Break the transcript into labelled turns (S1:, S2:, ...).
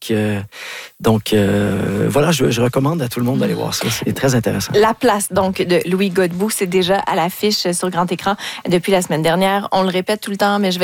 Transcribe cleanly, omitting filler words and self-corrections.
S1: Québec. Donc, voilà, je recommande à tout le monde d'aller voir ça. C'est très intéressant.
S2: La place, donc, de Louis Godbout, c'est déjà à l'affiche sur grand écran depuis la semaine dernière. On le répète tout le temps, mais je vais